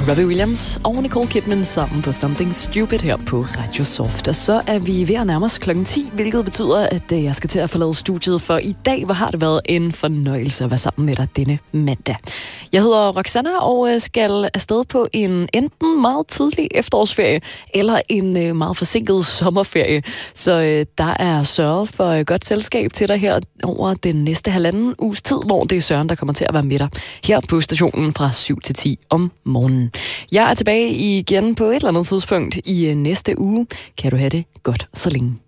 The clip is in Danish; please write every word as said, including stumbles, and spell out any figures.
Robbie Williams og Nicole Kidman sammen på Something Stupid her på Radio Soft. Og så er vi ved at nærme os klokken ti, hvilket betyder, at jeg skal til at forlade studiet for i dag. Hvor har det været en fornøjelse at være sammen med dig denne mandag. Jeg hedder Roxanna og skal afsted på en enten meget tidlig efterårsferie eller en meget forsinket sommerferie. Så der er sørget for godt selskab til dig her over den næste halvanden uges tid, hvor det er Søren, der kommer til at være med dig her på stationen fra syv til ti om morgenen. Jeg er tilbage igen på et eller andet tidspunkt i næste uge. Kan du have det godt så længe.